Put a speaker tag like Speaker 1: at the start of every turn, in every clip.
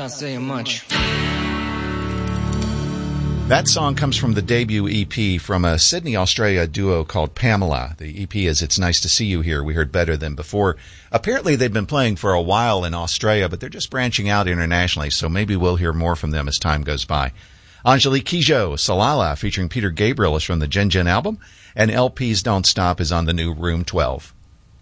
Speaker 1: Not saying much.
Speaker 2: That song comes from the debut EP from a Sydney, Australia duo called Pamela. The EP is It's Nice to See You Here. We heard Better Than Before. Apparently they've been playing for a while in Australia, but they're just branching out internationally, so maybe we'll hear more from them as time goes by. Angelique Kidjo, Salala, featuring Peter Gabriel, is from the Gen Gen album, and LP's Don't Stop is on the new Room 12.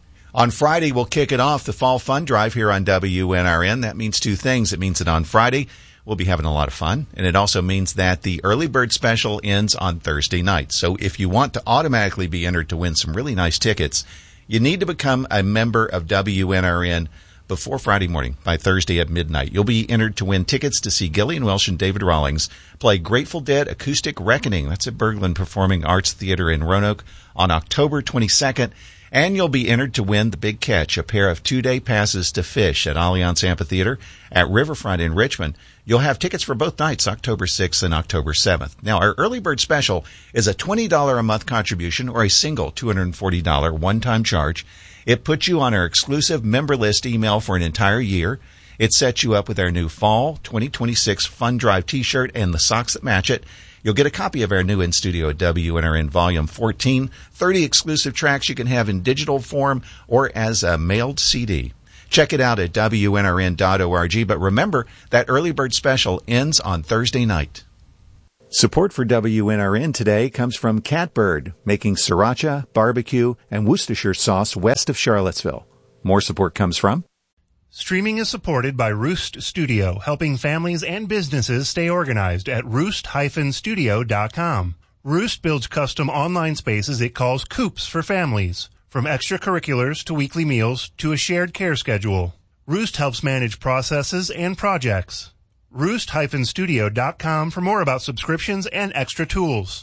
Speaker 2: On Friday, we'll kick it off, the Fall Fun Drive here on WNRN. That means two things. It means that on Friday, we'll be having a lot of fun, and it also means that the early bird special ends on Thursday night. So if you want to automatically be entered to win some really nice tickets, you need to become a member of WNRN before Friday morning, by Thursday at midnight. You'll be entered to win tickets to see Gillian Welch and David Rawlings play Grateful Dead Acoustic Reckoning. That's at Berglund Performing Arts Theater in Roanoke on October 22nd. And you'll be entered to win the big catch, a pair of 2-day passes to Fish at Allianz Amphitheater at Riverfront in Richmond. You'll have tickets for both nights, October 6th and October 7th. Now, our early bird special is a $20 a month contribution or a single $240 one-time charge. It puts you on our exclusive member list email for an entire year. It sets you up with our new Fall 2026 Fun Drive t-shirt and the socks that match it. You'll get a copy of our new in-studio WNRN Volume 14, 30 exclusive tracks you can have in digital form or as a mailed CD. Check it out at WNRN.org, but remember that early bird special ends on Thursday night. Support for WNRN today comes from Catbird, making sriracha, barbecue, and Worcestershire sauce west of Charlottesville. More support comes from
Speaker 3: Streaming is supported by Roost Studio, helping families and businesses stay organized at roost-studio.com. Roost builds custom online spaces it calls coops for families, from extracurriculars to weekly meals to a shared care schedule. Roost helps manage processes and projects. Roost-studio.com for more about subscriptions and extra tools.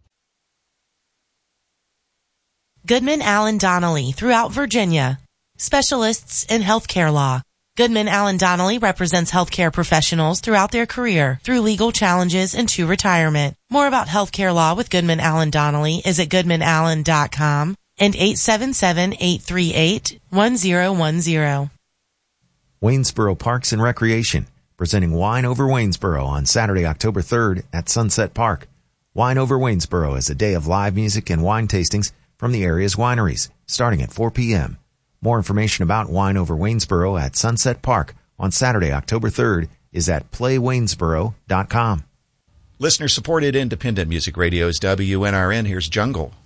Speaker 4: Goodman Allen Donnelly throughout Virginia. Specialists in healthcare law. Goodman Allen Donnelly represents healthcare professionals throughout their career through legal challenges and to retirement. More about healthcare law with Goodman Allen Donnelly is at goodmanallen.com and 877-838-1010.
Speaker 5: Waynesboro Parks and Recreation, presenting Wine Over Waynesboro on Saturday, October 3rd at Sunset Park. Wine Over Waynesboro is a day of live music and wine tastings from the area's wineries, starting at 4 p.m. More information about Wine Over Waynesboro at Sunset Park on Saturday, October 3rd is at playwaynesboro.com.
Speaker 2: Listener-supported independent music radio is WNRN. Here's Jungle.